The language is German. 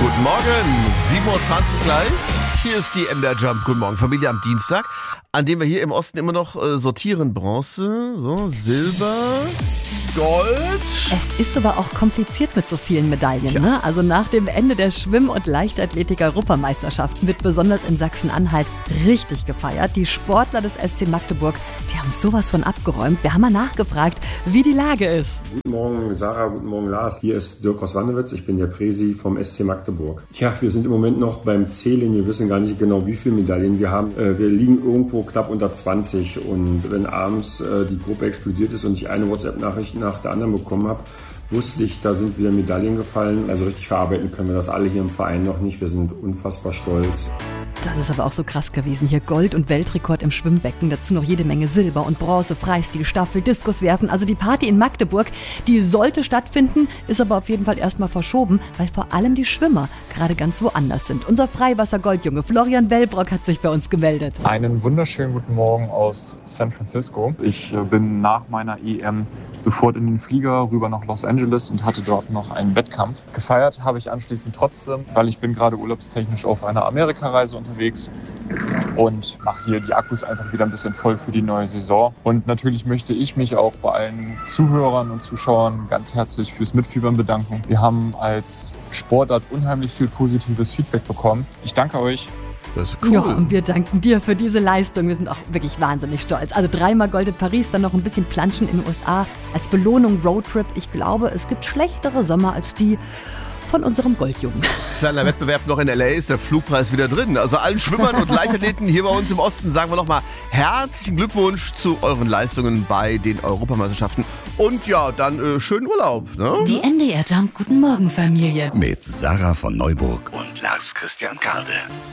Guten Morgen, 7:20 Uhr gleich. Hier ist die MDR Jump. Guten Morgen, Familie am Dienstag, an dem wir hier im Osten immer noch sortieren. Bronze, so, Silber, Gold. Es ist aber auch kompliziert mit so vielen Medaillen, ne? Also nach dem Ende der Schwimm- und Leichtathletik-Europameisterschaften wird besonders in Sachsen-Anhalt richtig gefeiert. Die Sportler des SC Magdeburg, die haben sowas von abgeräumt. Wir haben mal nachgefragt, wie die Lage ist. Guten Morgen Sarah, guten Morgen Lars. Hier ist Dirk aus Wannewitz, ich bin der Präsi vom SC Magdeburg. Tja, wir sind im Moment noch beim Zählen, wir wissen gar nicht genau, wie viele Medaillen wir haben. Wir liegen irgendwo knapp unter 20 und wenn abends die Gruppe explodiert ist und ich eine WhatsApp-Nachricht nach der anderen bekommen habe, wusste ich, da sind wieder Medaillen gefallen. Also richtig verarbeiten können wir das alle hier im Verein noch nicht. Wir sind unfassbar stolz. Das ist aber auch so krass gewesen. Hier Gold- und Weltrekord im Schwimmbecken. Dazu noch jede Menge Silber und Bronze, Freistil, Staffel, Diskuswerfen. Also die Party in Magdeburg, die sollte stattfinden, ist aber auf jeden Fall erstmal verschoben, weil vor allem die Schwimmer gerade ganz woanders sind. Unser Freiwasser-Goldjunge Florian Wellbrock hat sich bei uns gemeldet. Einen wunderschönen guten Morgen aus San Francisco. Ich bin nach meiner EM sofort in den Flieger rüber nach Los Angeles und hatte dort noch einen Wettkampf. Gefeiert habe ich anschließend trotzdem, weil ich bin gerade urlaubstechnisch auf einer Amerikareise unterwegs und mache hier die Akkus einfach wieder ein bisschen voll für die neue Saison. Und natürlich möchte ich mich auch bei allen Zuhörern und Zuschauern ganz herzlich fürs Mitfiebern bedanken. Wir haben als Sportart unheimlich viel positives Feedback bekommen. Ich danke euch. Das ist cool. Ja, und wir danken dir für diese Leistung. Wir sind auch wirklich wahnsinnig stolz. Also 3-mal Gold in Paris, dann noch ein bisschen Planschen in den USA als Belohnung Roadtrip. Ich glaube, es gibt schlechtere Sommer als die von unserem Goldjungen. Kleiner Wettbewerb noch in L.A. ist der Flugpreis wieder drin. Also allen Schwimmern und Leichtathleten hier bei uns im Osten sagen wir nochmal herzlichen Glückwunsch zu euren Leistungen bei den Europameisterschaften. Und ja, dann schönen Urlaub. Ne? Die MDR Jump Guten Morgen Familie. Mit Sarah von Neuburg und Lars Christian Kade.